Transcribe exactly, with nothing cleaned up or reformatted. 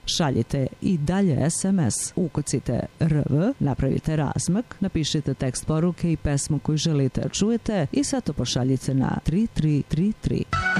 Šaljite i dalje es em es, ukucite R V, napravite razmak, napišite tekst poruke i pesmu koju želite da čujete i sad to pošaljite na tri tri tri tri.